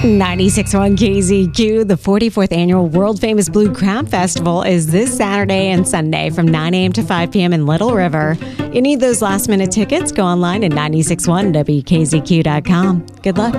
96.1 KZQ, the 44th annual World Famous Blue Crab Festival is this Saturday and Sunday from 9 a.m. to 5 p.m. in Little River. You need those last minute tickets? Go online at 961wkzq.com. Good luck.